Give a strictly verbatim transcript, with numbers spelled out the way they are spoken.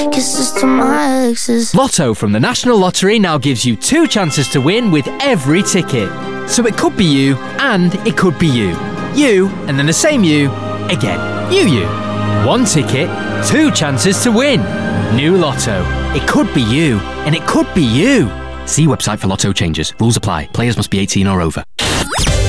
Kisses to my exes. Lotto from the National Lottery now gives you two chances to win with every ticket. So it could be you, and it could be you. You, and then the same you, again. You, you. One ticket, two chances to win. New Lotto. It could be you, and it could be you. See website for Lotto changes. Rules apply. Players must be eighteen or over.